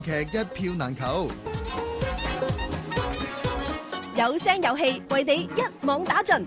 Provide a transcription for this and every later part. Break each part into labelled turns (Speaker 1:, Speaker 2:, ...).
Speaker 1: 劇一票難求，
Speaker 2: 有聲有氣為你一網打盡。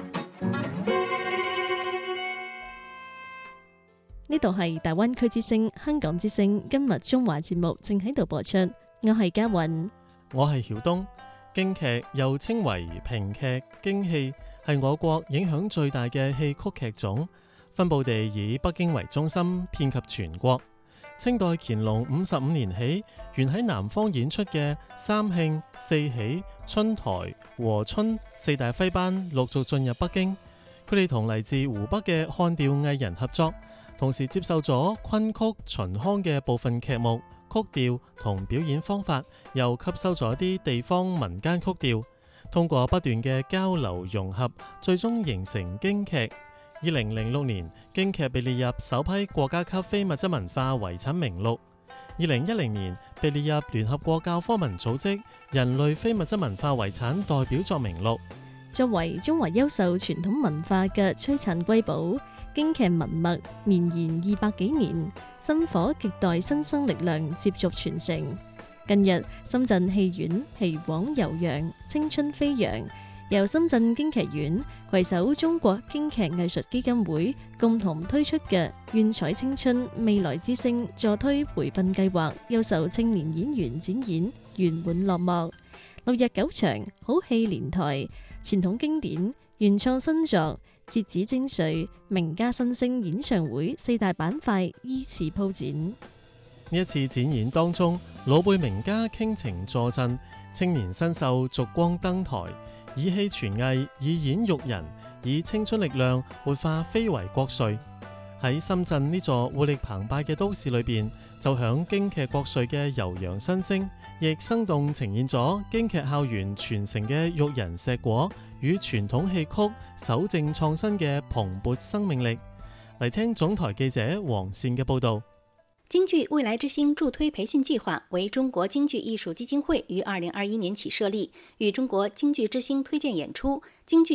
Speaker 3: 呢度係大灣區之聲、香港之聲，今日中華節目正喺度播出。我係嘉韻，
Speaker 4: 我係曉東。京劇又稱為評劇、京戲，係我國影響最大嘅戲曲劇種，分佈地以北京為中心，遍及全國。清代乾隆55年起，原喺南方演出嘅三慶、四喜、春台、和春四大徽班陸續進入北京。佢哋同嚟自湖北嘅漢調藝人合作，同時接受咗昆曲、秦腔嘅部分劇目、曲調同表演方法，又吸收咗啲地方民間曲調，通過不斷嘅交流融合，最終形成京劇。2006年，京劇被列入首批國家級非物質文化遺產名錄。2010年被列入聯合國教科文組織人類非物質文化遺產代表作名錄。
Speaker 3: 作為中華優秀傳統文化嘅璀璨瑰寶，京劇文脈綿延200幾年，薪火亟待新生力量接續傳承。近日，深圳戲院戲往悠揚，青春飛揚，由深圳京劇院攜手中國京劇藝術基金會共同推出嘅願采青春未來之星助推培訓計劃優秀青年演員展演圓滿落幕。6日9場，好戲連台，傳統經典、原創新作、折子精髓、名家新星演唱會4大板塊依次鋪展。
Speaker 4: 呢一次展演當中，老輩名家傾情助陣，青年新秀續光登台，以戲傳藝，以演育人，以青春力量活化非遺國粹。喺深圳呢座活力澎湃嘅都市裏邊，就響京劇國粹嘅悠揚新聲，亦生動呈現咗京劇校園傳承嘅育人碩果與傳統戲曲守正創新嘅蓬勃生命力。嚟聽總台記者黃善嘅報導。
Speaker 5: 京劇未來之星助推培訓計劃為中國京劇藝術基金會於2021年起設立，與中國京劇之星推薦演出京劇